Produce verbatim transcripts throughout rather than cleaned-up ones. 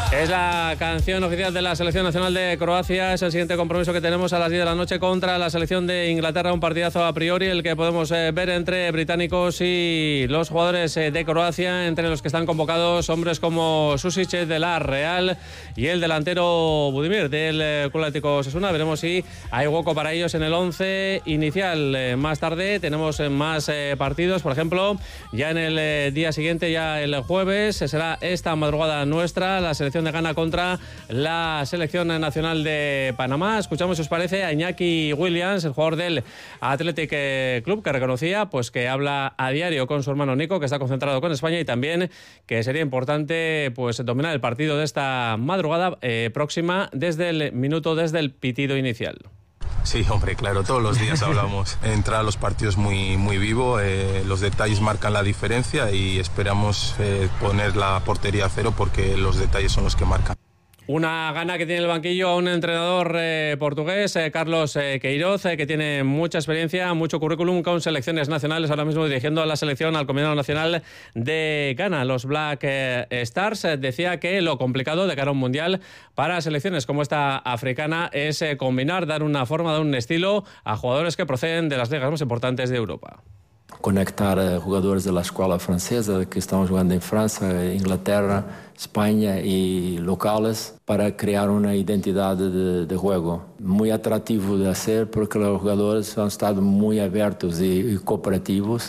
Es la canción oficial de la Selección Nacional de Croacia. Es el siguiente compromiso que tenemos a las diez de la noche contra la selección de Inglaterra. Un partidazo a priori, el que podemos eh, ver entre británicos y los jugadores eh, de Croacia, entre los que están convocados hombres como Susic de la Real y el delantero Budimir del eh, Club Atlético Osasuna. Veremos si hay hueco para ellos en el once inicial. Eh, más tarde tenemos eh, más eh, partidos. Por ejemplo, ya en el eh, día siguiente, ya el jueves, eh, será esta madrugada nuestra, la selección de Ghana contra la selección nacional de Panamá. Escuchamos, si os parece, a Iñaki Williams, el jugador del Athletic Club, que reconocía pues que habla a diario con su hermano Nico, que está concentrado con España, y también que sería importante pues dominar el partido de esta madrugada eh, próxima desde el minuto, desde el pitido inicial. Sí, hombre, claro, todos los días hablamos. Entrar a los partidos muy, muy vivo, eh, los detalles marcan la diferencia y esperamos eh, poner la portería a cero porque los detalles son los que marcan. Una gana que tiene el banquillo a un entrenador eh, portugués, eh, Carlos eh, Queiroz, eh, que tiene mucha experiencia, mucho currículum con selecciones nacionales, ahora mismo dirigiendo a la selección, al combinado nacional de Ghana. Los Black eh, Stars eh, decía que lo complicado de cara a un mundial para selecciones como esta africana es eh, combinar, dar una forma, dar un estilo a jugadores que proceden de las ligas más importantes de Europa. Conectar eh, jugadores de la escuela francesa que están jugando en Francia, Inglaterra, España y locales para crear una identidad de, de juego muy atractivo de hacer porque los jugadores han estado muy abiertos y, y cooperativos.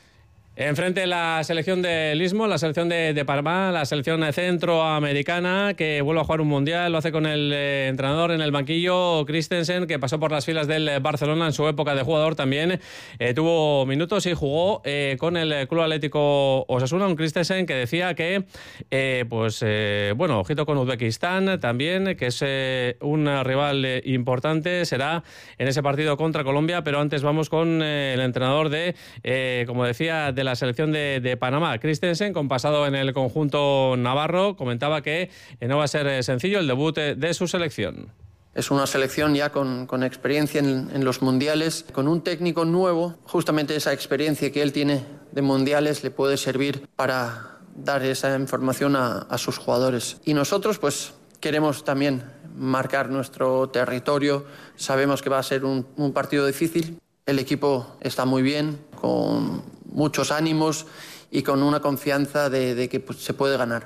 Enfrente la selección del Istmo, la selección de, de Panamá, la selección centroamericana que vuelve a jugar un mundial, lo hace con el eh, entrenador en el banquillo, Christensen, que pasó por las filas del Barcelona en su época de jugador también, eh, tuvo minutos y jugó eh, con el Club Atlético Osasuna, un Christensen que decía que, eh, pues eh, bueno, ojito con Uzbekistán también, que es eh, un rival eh, importante, será en ese partido contra Colombia, pero antes vamos con eh, el entrenador de, eh, como decía, de la selección de, de Panamá, Christensen, con pasado en el conjunto navarro, comentaba que eh, no va a ser sencillo el debut de su selección. Es una selección ya con, con experiencia en, en los mundiales, con un técnico nuevo. Justamente esa experiencia que él tiene de mundiales le puede servir para dar esa información a, a sus jugadores. Y nosotros pues queremos también marcar nuestro territorio. Sabemos que va a ser un, un partido difícil. El equipo está muy bien, con muchos ánimos y con una confianza de, de que pues, se puede ganar.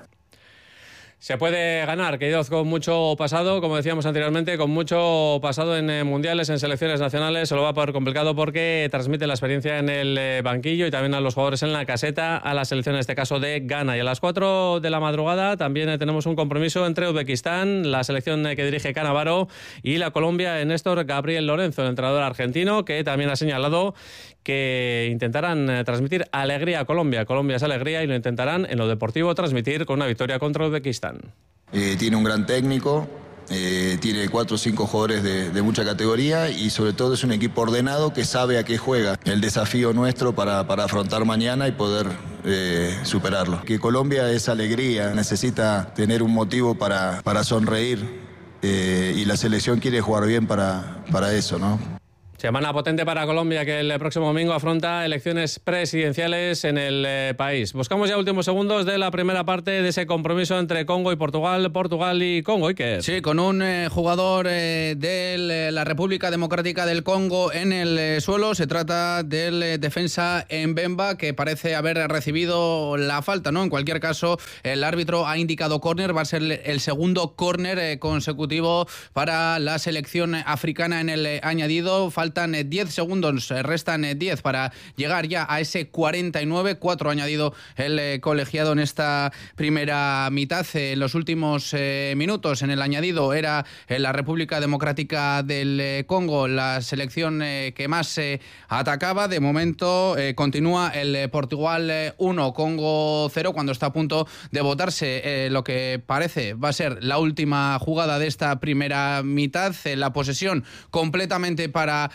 Se puede ganar, Queiroz con mucho pasado, como decíamos anteriormente, con mucho pasado en eh, mundiales, en selecciones nacionales. Se lo va a poner complicado porque transmite la experiencia en el eh, banquillo y también a los jugadores en la caseta, a la selección en este caso de Ghana. Y a las cuatro de la madrugada también eh, tenemos un compromiso entre Uzbekistán, la selección eh, que dirige Cannavaro, y la Colombia de Néstor Gabriel Lorenzo, el entrenador argentino, que también ha señalado que intentarán eh, transmitir alegría a Colombia. Colombia es alegría y lo intentarán en lo deportivo transmitir con una victoria contra Uzbekistán. Eh, tiene un gran técnico, eh, tiene cuatro o cinco jugadores de, de mucha categoría y sobre todo es un equipo ordenado que sabe a qué juega. El desafío nuestro para, para afrontar mañana y poder eh, superarlo. Que Colombia es alegría, necesita tener un motivo para, para sonreír eh, y la selección quiere jugar bien para, para eso, ¿no? Semana potente para Colombia, que el próximo domingo afronta elecciones presidenciales en el eh, país. Buscamos ya últimos segundos de la primera parte de ese compromiso entre Congo y Portugal, Portugal y Congo. ¿Y qué? Sí, con un eh, jugador eh, de eh, la República Democrática del Congo en el eh, suelo. Se trata del eh, defensa Mbemba, que parece haber recibido la falta, ¿no? En cualquier caso, el árbitro ha indicado córner. Va a ser el segundo córner eh, consecutivo para la selección africana en el eh, añadido. Falta Faltan diez segundos, restan diez para llegar ya a ese cuarenta y nueve, cuatro ha añadido el colegiado en esta primera mitad. En los últimos eh, minutos en el añadido era la República Democrática del Congo la selección eh, que más eh, atacaba. De momento eh, continúa el Portugal uno, Congo cero, cuando está a punto de votarse eh, lo que parece va a ser la última jugada de esta primera mitad. Eh, la posesión completamente para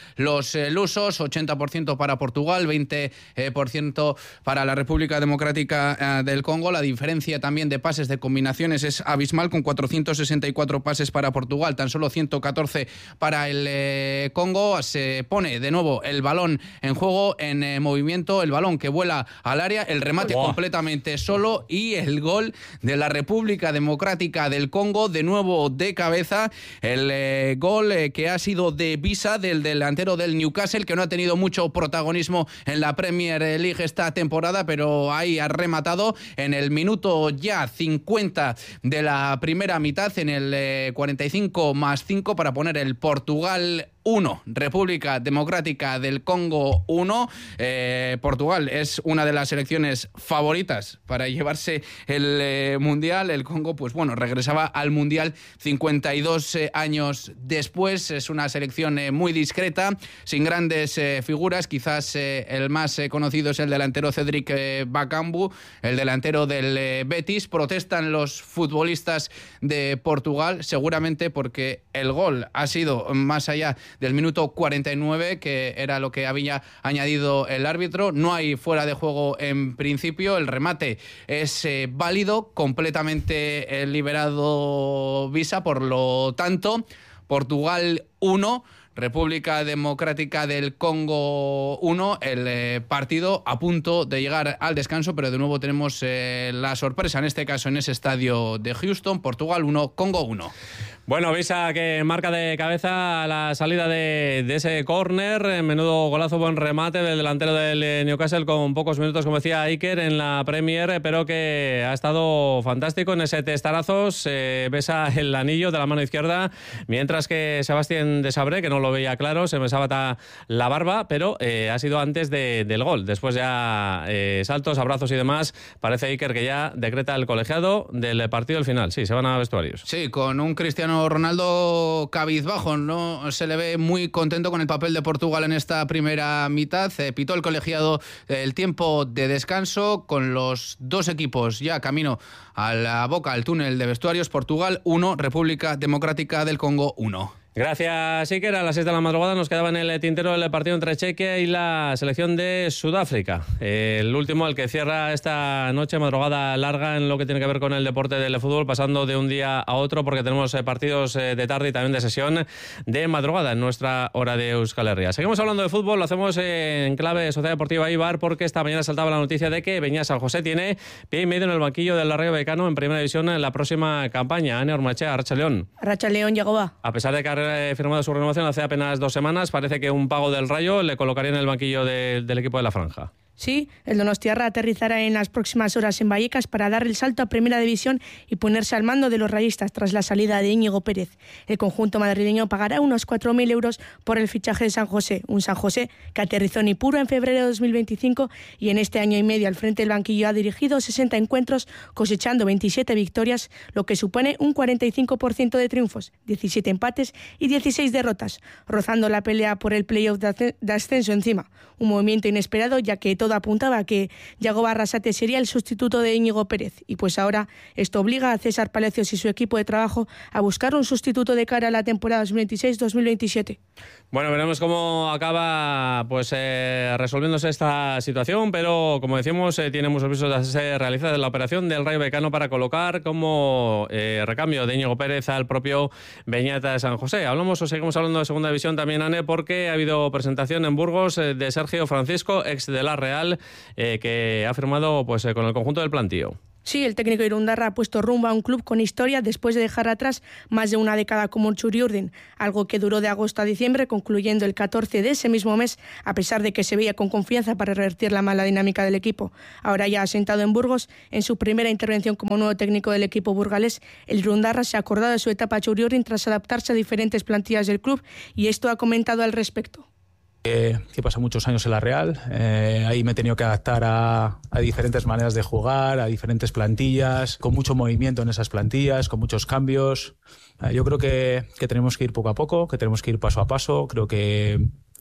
los eh, lusos, ochenta por ciento para Portugal, veinte por ciento para la República Democrática eh, del Congo. La diferencia también de pases de combinaciones es abismal, con cuatrocientos sesenta y cuatro pases para Portugal, tan solo ciento catorce para el eh, Congo. Se pone de nuevo el balón en juego, en eh, movimiento, el balón que vuela al área, el remate wow. completamente solo y el gol de la República Democrática del Congo, de nuevo de cabeza, el eh, gol eh, que ha sido de visa del delantero del Newcastle, que no ha tenido mucho protagonismo en la Premier League esta temporada, pero ahí ha rematado en el minuto ya cincuenta de la primera mitad, en el eh, cuarenta y cinco más cinco, para poner el Portugal uno, República Democrática del Congo uno. Eh, Portugal es una de las selecciones favoritas para llevarse el eh, Mundial. El Congo, pues bueno, regresaba al Mundial cincuenta y dos eh, años después. Es una selección eh, muy discreta, sin grandes eh, figuras. Quizás eh, el más eh, conocido es el delantero Cedric eh, Bakambu, el delantero del eh, Betis. Protestan los futbolistas de Portugal, seguramente porque el gol ha sido más allá del minuto cuarenta y nueve, que era lo que había añadido el árbitro. No hay fuera de juego en principio. El remate es eh, válido, completamente eh, liberado visa. Por lo tanto, Portugal uno, República Democrática del Congo uno, el eh, partido a punto de llegar al descanso, pero de nuevo tenemos eh, la sorpresa, en este caso en ese estadio de Houston. Portugal uno, Congo uno. Bueno, Visa que marca de cabeza la salida de, de ese córner. Menudo golazo, buen remate del delantero del Newcastle, con pocos minutos, como decía Iker, en la Premier, pero que ha estado fantástico en ese testarazos. Eh, besa el anillo de la mano izquierda, mientras que Sebastián Desabré, que no lo veía claro, se besaba la barba, pero eh, ha sido antes de, del gol. Después ya eh, saltos, abrazos y demás. Parece Iker que ya decreta el colegiado del partido al final. Sí, se van a vestuarios. Sí, con un Cristiano Ronaldo cabizbajo, no se le ve muy contento con el papel de Portugal en esta primera mitad. Eh, pitó el colegiado el tiempo de descanso, con los dos equipos ya camino a la boca, al túnel de vestuarios. Portugal uno, República Democrática del Congo uno. Gracias, Iker. A las seis de la madrugada nos quedaba en el tintero el partido entre Chequia y la selección de Sudáfrica. El último, el que cierra esta noche, madrugada larga en lo que tiene que ver con el deporte del fútbol, pasando de un día a otro, porque tenemos partidos de tarde y también de sesión de madrugada en nuestra hora de Euskal Herria. Seguimos hablando de fútbol, lo hacemos en clave Sociedad Deportiva Eibar, porque esta mañana saltaba la noticia de que Beñat San José tiene pie y medio en el banquillo del Rayo Vallecano en Primera División en la próxima campaña. Ane Ormachea, Arrachaldeón. Arrachaldeón, Yagoba. A pesar de que firmado su renovación hace apenas dos semanas, parece que un pago del Rayo le colocaría en el banquillo de, del equipo de la Franja. Sí, el donostiarra aterrizará en las próximas horas en Vallecas para dar el salto a Primera División y ponerse al mando de los rayistas tras la salida de Íñigo Pérez. El conjunto madrileño pagará unos cuatro mil euros por el fichaje de San José, un San José que aterrizó en Ipurua en febrero de dos mil veinticinco y en este año y medio al frente del banquillo ha dirigido sesenta encuentros, cosechando veintisiete victorias, lo que supone un cuarenta y cinco por ciento de triunfos, diecisiete empates y dieciséis derrotas, rozando la pelea por el playoff de ascenso encima. Un movimiento inesperado, ya que todo apuntaba a que Yagoba Arrasate sería el sustituto de Íñigo Pérez, y pues ahora esto obliga a César Palacios y su equipo de trabajo a buscar un sustituto de cara a la temporada dos mil veintiséis dos mil veintisiete. Bueno, veremos cómo acaba pues eh, resolviéndose esta situación, pero como decimos, eh, tiene muchos visos de ser realizada la operación del Rayo Vallecano para colocar como eh, recambio de Íñigo Pérez al propio Beñat San José. Hablamos o seguimos hablando de Segunda División también, Ane, porque ha habido presentación en Burgos eh, de Sergio Francisco, ex de la Real, eh, que ha firmado pues eh, con el conjunto del plantío. Sí, el técnico irundarra ha puesto rumbo a un club con historia después de dejar atrás más de una década como Txuri-Urdin, algo que duró de agosto a diciembre, concluyendo el catorce de ese mismo mes, a pesar de que se veía con confianza para revertir la mala dinámica del equipo. Ahora ya asentado en Burgos, en su primera intervención como nuevo técnico del equipo burgalés, el irundarra se ha acordado de su etapa Txuri-Urdin tras adaptarse a diferentes plantillas del club, y esto ha comentado al respecto. Eh, que pasa muchos años en la Real, eh, ahí me he tenido que adaptar a, a diferentes maneras de jugar, a diferentes plantillas, con mucho movimiento en esas plantillas, con muchos cambios. Eh, yo creo que, que tenemos que ir poco a poco, que tenemos que ir paso a paso. Creo que,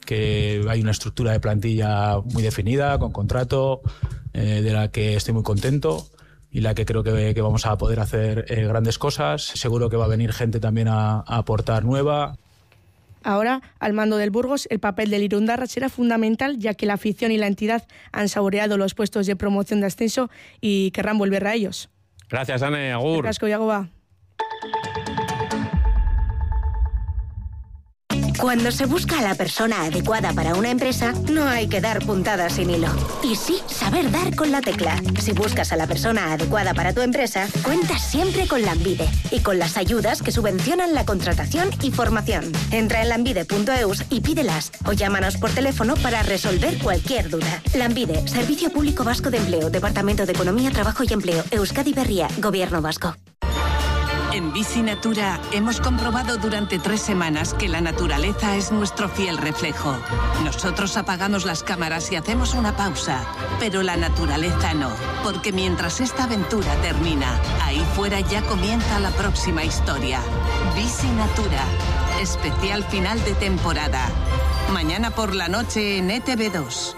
que hay una estructura de plantilla muy definida, con contrato, eh, de la que estoy muy contento y la que creo que, que vamos a poder hacer eh, grandes cosas. Seguro que va a venir gente también a, a aportar nueva. Ahora, al mando del Burgos, el papel del Irundarra será fundamental, ya que la afición y la entidad han saboreado los puestos de promoción de ascenso y querrán volver a ellos. Gracias, Ane. Agur. Gracias, Yagoba. Cuando se busca a la persona adecuada para una empresa, no hay que dar puntadas sin hilo. Y sí, saber dar con la tecla. Si buscas a la persona adecuada para tu empresa, cuentas siempre con Lanbide y con las ayudas que subvencionan la contratación y formación. Entra en lanbide punto eus y pídelas o llámanos por teléfono para resolver cualquier duda. Lanbide, Servicio Público Vasco de Empleo, Departamento de Economía, Trabajo y Empleo, Euskadi Berria, Gobierno Vasco. En Bici Natura hemos comprobado durante tres semanas que la naturaleza es nuestro fiel reflejo. Nosotros apagamos las cámaras y hacemos una pausa, pero la naturaleza no, porque mientras esta aventura termina, ahí fuera ya comienza la próxima historia. Bici Natura, especial final de temporada. Mañana por la noche en E T V dos.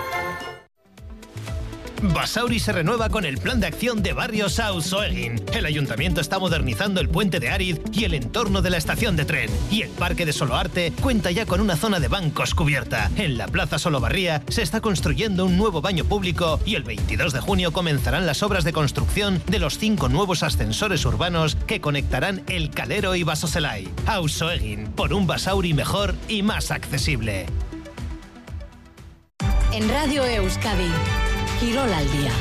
Basauri se renueva con el plan de acción de Barrios Auzoegin. El ayuntamiento está modernizando el puente de Ariz y el entorno de la estación de tren. Y el parque de Soloarte cuenta ya con una zona de bancos cubierta. En la plaza Solobarría se está construyendo un nuevo baño público y el veintidós de junio comenzarán las obras de construcción de los cinco nuevos ascensores urbanos que conectarán El Calero y Basozelay. Auzoegin, por un Basauri mejor y más accesible. En Radio Euskadi, Quirol al día.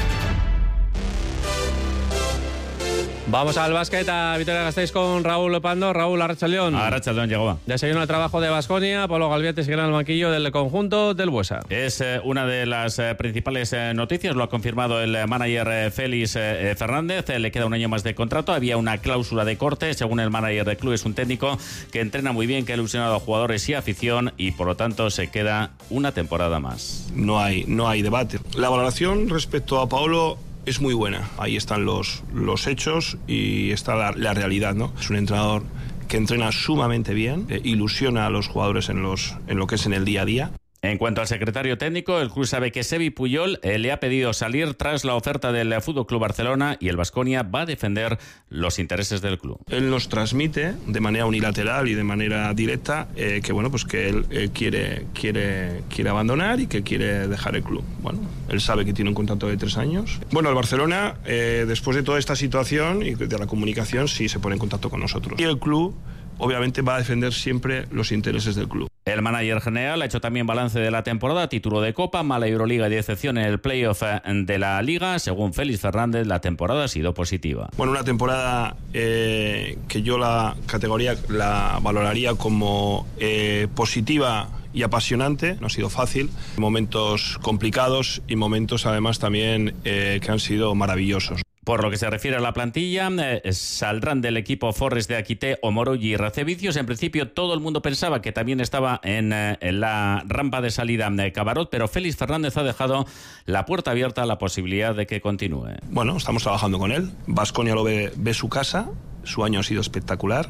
Vamos al básquet, a Vitoria-Gasteiz con Raúl Opando. Raúl, Arratsaldeon. Arratsaldeon, llegó. Desayuno de trabajo de Baskonia. Pablo Galviete sigue en el banquillo del conjunto del Buesa. Es eh, una de las eh, principales eh, noticias. Lo ha confirmado el manager eh, Félix eh, Fernández. Eh, le queda un año más de contrato. Había una cláusula de corte. Según el manager del club, es un técnico que entrena muy bien, que ha ilusionado a jugadores y afición, y por lo tanto se queda una temporada más. No hay, no hay debate. La valoración respecto a Paolo es muy buena. Ahí están los, los hechos y está la, la realidad, ¿no? Es un entrenador que entrena sumamente bien, eh, ilusiona a los jugadores en, los, en lo que es en el día a día. En cuanto al secretario técnico, el club sabe que Sevi Puyol eh, le ha pedido salir tras la oferta del F C Barcelona, y el Baskonia va a defender los intereses del club. Él nos transmite de manera unilateral y de manera directa eh, que bueno, pues que él, él quiere, quiere, quiere abandonar y que quiere dejar el club. Bueno, él sabe que tiene un contrato de tres años. Bueno, el Barcelona, eh, después de toda esta situación y de la comunicación, sí se pone en contacto con nosotros. Y el club, obviamente, va a defender siempre los intereses del club. El manager general ha hecho también balance de la temporada, título de Copa, mala Euroliga y decepción en el playoff de la Liga. Según Félix Fernández, la temporada ha sido positiva. Bueno, una temporada eh, que yo la categoría la valoraría como eh, positiva y apasionante. No ha sido fácil, momentos complicados y momentos además también eh, que han sido maravillosos. Por lo que se refiere a la plantilla, eh, saldrán del equipo Forres de Aquité, Omoroyi y Racevicios. En principio todo el mundo pensaba que también estaba en, eh, en la rampa de salida de Cabarot, pero Félix Fernández ha dejado la puerta abierta a la posibilidad de que continúe. Bueno, estamos trabajando con él. Baskonia lo ve, ve su casa, su año ha sido espectacular.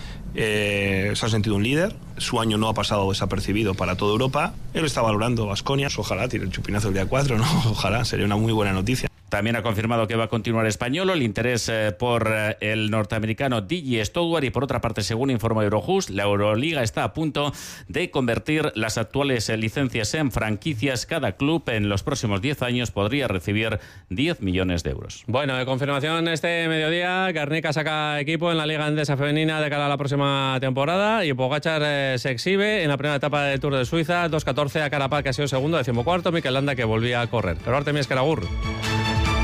Eh, se ha sentido un líder, su año no ha pasado desapercibido para toda Europa. Él está valorando Baskonia, ojalá tire el chupinazo el día cuatro, ¿no? Ojalá, sería una muy buena noticia. También ha confirmado que va a continuar Español, el interés eh, por eh, el norteamericano D J Stoward, y por otra parte, según informa Eurojust, la Euroliga está a punto de convertir las actuales eh, licencias en franquicias. Cada club en los próximos diez años podría recibir diez millones de euros. Bueno, de confirmación este mediodía, Guernica saca equipo en la Liga Endesa Femenina de cara a la próxima temporada, y Pogačar eh, se exhibe en la primera etapa del Tour de Suiza, dos catorce a Carapaz, que ha sido segundo, decimocuarto, Mikel Landa, que volvía a correr. Pero Artemis Karagur.